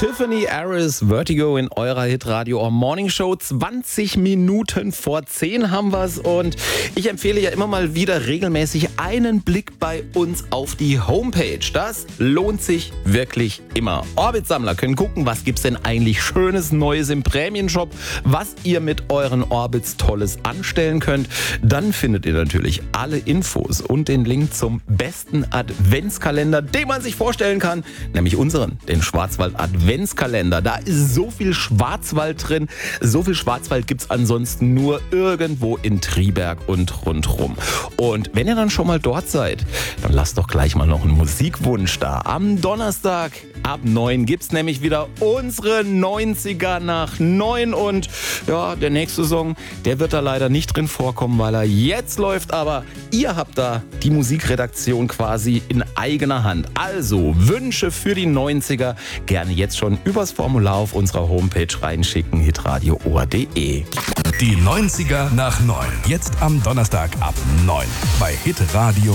Tiffany Harris, Vertigo in eurer Hitradio Morning Show. 20 Minuten vor 10 haben wir's und ich empfehle ja immer mal wieder regelmäßig einen Blick bei uns auf die Homepage. Das lohnt sich wirklich immer. Orbit-Sammler können gucken, was gibt's denn eigentlich Schönes Neues im Prämienshop, was ihr mit euren Orbits Tolles anstellen könnt. Dann findet ihr natürlich alle Infos und den Link zum besten Adventskalender, den man sich vorstellen kann, nämlich unseren, den Schwarzwald Adventskalender. Da ist so viel Schwarzwald drin. So viel Schwarzwald gibt's ansonsten nur irgendwo in Triberg und rundherum. Und wenn ihr dann schon mal dort seid, dann lasst doch gleich mal noch einen Musikwunsch da. Am Donnerstag ab 9 gibt's nämlich wieder unsere 90er nach 9 und ja, der nächste Song, der wird da leider nicht drin vorkommen, weil er jetzt läuft, aber ihr habt da die Musikredaktion quasi in eigener Hand. Also Wünsche für die 90er gerne jetzt schon übers Formular auf unserer Homepage reinschicken, hitradio.de. Die 90er nach 9. Jetzt am Donnerstag ab 9 bei Hitradio.